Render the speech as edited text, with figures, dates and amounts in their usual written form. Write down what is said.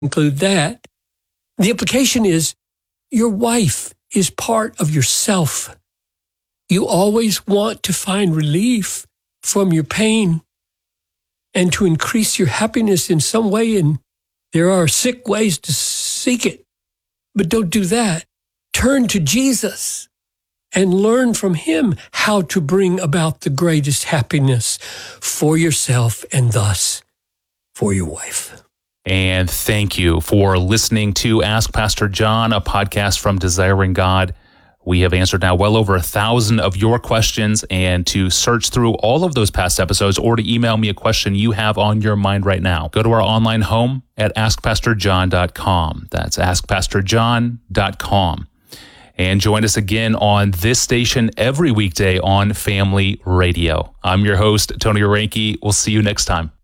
include that. The implication is your wife is part of yourself. You always want to find relief from your pain and to increase your happiness in some way, and there are sick ways to seek it. But don't do that. Turn to Jesus and learn from him how to bring about the greatest happiness for yourself and thus for your wife. And thank you for listening to Ask Pastor John, a podcast from Desiring God. We have answered now well over 1,000 of your questions, and to search through all of those past episodes or to email me a question you have on your mind right now, go to our online home at askpastorjohn.com. That's askpastorjohn.com. And join us again on this station every weekday on Family Radio. I'm your host, Tony Orenke. We'll see you next time.